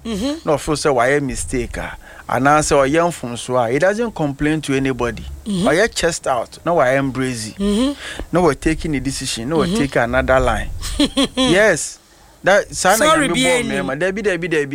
no feel say why mistake and answer or young from so he doesn't complain to anybody. Or your chest out, no I am brazy. No we're taking a decision, no we're taking another line. Yes. That sorry, be